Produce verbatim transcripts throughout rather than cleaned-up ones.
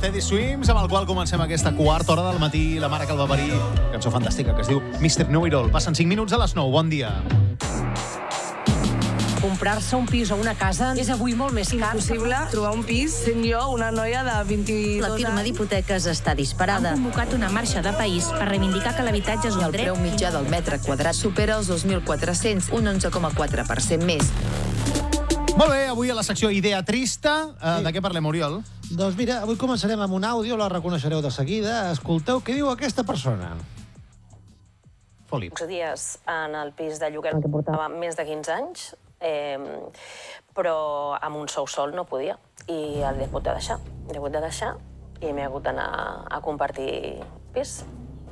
Steady Swims, amb el qual comencem aquesta quarta hora del matí. La mare que el va parir, cançó fantàstica que es diu mister Know-It-All. Passen cinc minuts a les nou. Bon dia. Comprar-se un pis o una casa és avui molt més car. Impossible trobar un pis sent jo una noia de vint-i-dos anys. La firma d'hipoteques està disparada. Han convocat una marxa de país per reivindicar que l'habitatge és un el dret. preu mitjà del metre quadrat supera els dos mil quatre-cents, un onze coma quatre per cent més. Molt bé, avui a la secció Idea Trista. Uh, sí. De què parlem, Oriol? Doncs mira, avui començarem amb un àudio, la reconeixereu de seguida. Escolteu què diu aquesta persona. Foli. Uns dies en el pis de lloguer que portava més de quinze anys, eh, però amb un sou sol no podia. I l'he hagut de deixar. L'he hagut de deixar i m'he hagut d'anar a compartir pis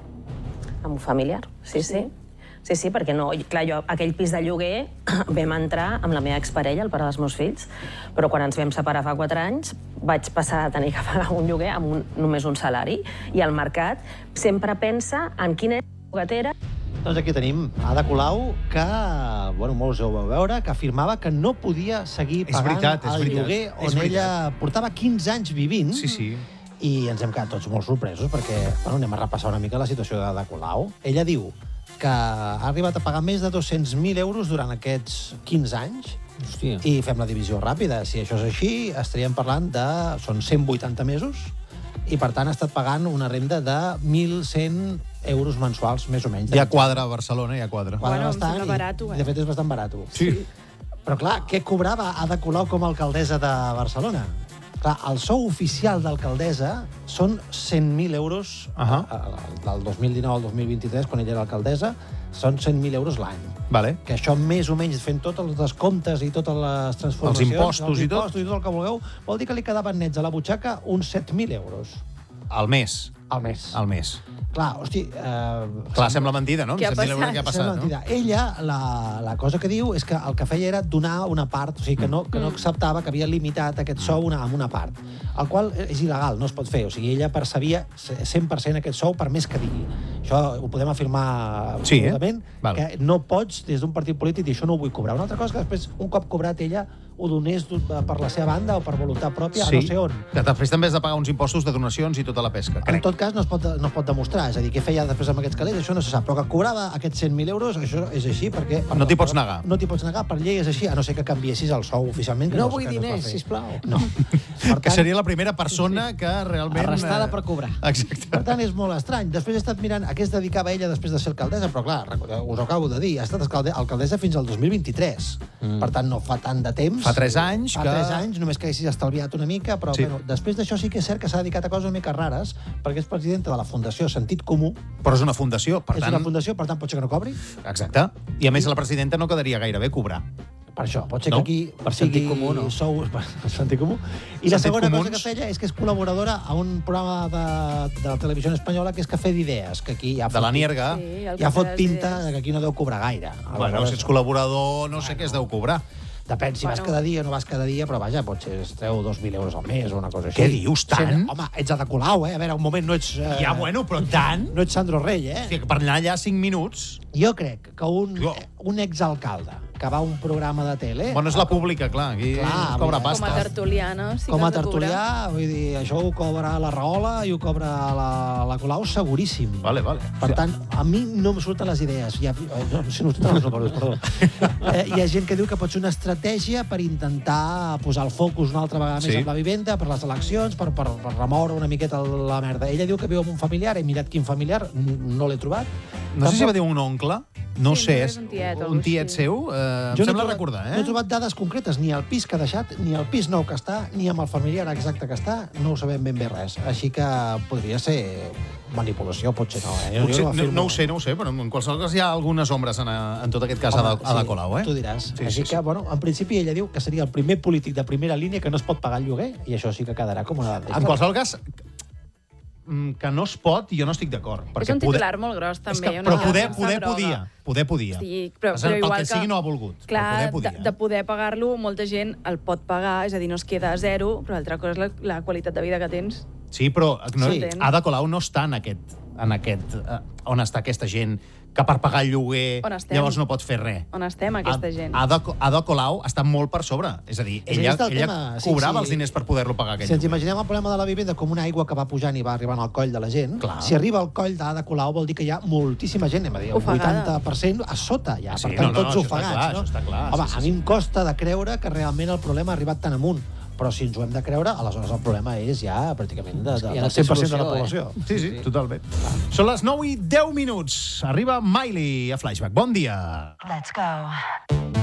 amb un familiar. Sí, sí. Sí, sí, perquè no, clar, jo aquell pis de lloguer vam entrar amb la meva exparella, el pare dels meus fills, però quan ens vam separar fa quatre anys vaig passar a tenir que pagar un lloguer amb un, només un salari, i el mercat sempre pensa en quina és la llogatera. Doncs aquí tenim Ada Colau, que, bueno, molts ho vau veure, que afirmava que no podia seguir És pagant veritat, és el veritat. lloguer És on veritat. ella portava quinze anys vivint. Sí, sí. I ens hem quedat tots molt sorpresos perquè, bueno, anem a repassar una mica la situació d'Ada Colau. Ella diu que ha arribat a pagar més de dos-cents mil euros durant aquests quinze anys. Hòstia. I fem la divisió ràpida. Si això és així, estaríem parlant de... són cent vuitanta mesos, i per tant ha estat pagant una renda de mil cent euros mensuals, més o menys. Ja quadra a Barcelona, ja quadra. Quadra Bueno, em bastant, sembla barato, eh? i de fet és bastant barat. Sí. Però clar, què cobrava Ada Colau com a alcaldessa de Barcelona? Clar, el sou oficial d'alcaldessa són cent mil euros, Uh -huh. del dos mil dinou al dos mil vint-i-tres, quan ella era alcaldessa, són cent mil euros l'any. Vale. Que això, més o menys, fent tots els descomptes i totes les transformacions... Els impostos els i tot. impostos i tot el que vulgueu, vol dir que li quedaven nets a la butxaca uns set mil euros Al mes. al mes. Al mes. Clar, hosti... Eh, Clar, sembla mentida, no? Què ha set mil euros, passat? Què ha Sembla passat, no? mentida. Ella, la, la cosa que diu és que el que feia era donar una part, o sigui, que no, que no acceptava, que havia limitat aquest sou una, amb una part, el qual és il·legal, no es pot fer. O sigui, ella percebia cent per cent aquest sou per més que digui. Això ho podem afirmar Sí, eh? absolutament, Val. que no pots, des d'un partit polític, dir això no ho vull cobrar. Una altra cosa que després, un cop cobrat ella, ho donés per la seva banda o per voluntat pròpia, Sí. a no sé on. Que després també has de pagar uns impostos de donacions i tota la pesca, En crec. tot cas, no es, pot, no es pot demostrar. És a dir, què feia després amb aquests calés, això no se sap. Però que cobrava aquests cent mil euros, això és així, perquè... No t'hi pots negar. No t'hi pots negar, per llei és així, a no ser que canviessis el sou oficialment. Que No no, vull que no es va diners, fer. sisplau. No. Per Que seria la primera persona que realment... Arrestada eh, per cobrar. Exacte. Per tant, és molt estrany. Després he estat mirant a què es dedicava ella després de ser alcaldessa, però clar, us ho acabo de dir, ha estat alcalde- alcaldessa fins al dos mil vint-i-tres. Mm. Per tant, no fa tant de temps. Fa tres anys Fa que... tres anys, només que haguessis estalviat una mica, però Sí. bueno, després d'això sí que és cert que s'ha dedicat a coses una mica rares, perquè és presidenta de la Fundació Sentit Comú. Però és una fundació, per és tant... una fundació, per tant, pot ser que no cobri. Exacte. I a més, la presidenta no quedaria gaire bé cobrar. Per això, pot ser No? que aquí Per sigui sentit comú, no? sous per, per sentit comú. I la Sentit segona comuns. cosa que feia és que és col·laboradora a un programa de, de la televisió espanyola que és Café d'Idees, que aquí ja De la Nierga. Sí, el ja Cafè fot de les pinta Idees. de que aquí no deu cobrar gaire. Bueno, Aleshores, si ets col·laborador, no sé què es deu cobrar. Depèn si vas Bueno. cada dia o no vas cada dia, però vaja, potser es treu dos mil euros al mes o una cosa així. Què dius, tant? Sí, home, ets Ada Colau, eh? A veure, un moment, no ets... Eh, Ja, bueno, però tant? No ets Sandro Rey, eh? Hòstia, que per anar allà cinc minuts... Jo crec que un, Jo. un exalcalde que va a un programa de tele... Bueno, és la pública, clar, aquí Clar, cobra vull dir, pasta. Com a tertuliana, sí com que a has de cobrar. tertulià, vull dir, això ho cobra la Rahola i ho cobra la, la Colau seguríssim. Vale, vale. Per tant, a mi no em surten les idees. Hi ha, no, si no em surten els números, perdó. Eh, hi ha gent que diu que pot ser una estratègia per intentar posar el focus una altra vegada més Sí. en la vivenda, per les eleccions, per, per, per remoure una miqueta la merda. Ella diu que viu amb un familiar, he mirat quin familiar, n- no l'he trobat. No sé si Tampoc- va dir un oncle, no Sí, sé, no és és un tiet o un algo tiet així. seu, eh, em Jo no he sembla trobat- recordar, No he eh? trobat dades concretes, ni el pis que ha deixat, ni el pis nou que està, ni amb el familiar exacte que està, no ho sabem ben bé res. Així que podria ser manipulació, potser no. Eh? Jo- Potser, jo no, afirmo. no ho sé, no ho sé, però en qualsevol cas hi ha algunes ombres en, en tot aquest cas a, Home, a la Colau, eh? Tu diràs. Sí, Sí, Així sí, que, sí. bueno, en principi ella diu que seria el primer polític de primera línia que no es pot pagar el lloguer, i això sí que quedarà com una... En qualsevol cas, mm, que no es pot, jo no estic d'acord. És perquè un titular molt gros, És també. que, una però mica poder, de poder groga. podia. Poder podia. Sí, però, Passa, però pel igual que sigui no ha volgut. però Clar, poder de, podia. de poder pagar-lo, molta gent el pot pagar, és a dir, no es queda a zero, però l'altra cosa és la, la qualitat de vida que tens. Sí, però no, Sí. Ada Colau no està en aquest, en aquest eh, on està aquesta gent que per pagar el lloguer On estem? llavors no pot fer res. On estem, aquesta gent? Ada, Ada Colau està molt per sobre. És a dir, És ella, aquest el ella tema. Sí, cobrava sí. els diners per poder-lo pagar aquell Si ens lloguer. imaginem el problema de la vivenda com una aigua que va pujant i va arribant al coll de la gent, Clar. si arriba al coll d'Ada Colau vol dir que hi ha moltíssima gent, anem a dir, un Ofegada. vuitanta per cent a sota, ja, Sí, per tant, no, no, tots això està ofegats. clar, no? això està clar, Home, sí, sí, a mi sí. em costa de creure que realment el problema ha arribat tan amunt, però si ens ho hem de creure, aleshores el problema és ja pràcticament de, de, ja del no té cent per cent de la solució, població. Sí, sí, totalment. Són les nou i deu minuts. Arriba Miley a Flashback. Bon dia. Let's go.